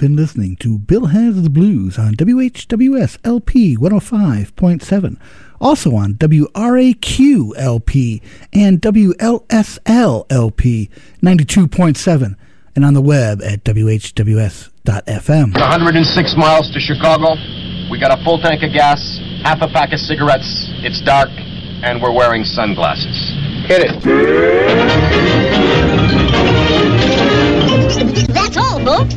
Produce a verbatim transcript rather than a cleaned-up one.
been listening to Bill Has the Blues on W H W S L P one oh five point seven, also on W R A Q L P and W L S L L P ninety-two point seven, and on the web at W H W S dot F M. one hundred six miles to Chicago. We got a full tank of gas, half a pack of cigarettes. It's dark, and we're wearing sunglasses. Hit it. That's all, folks.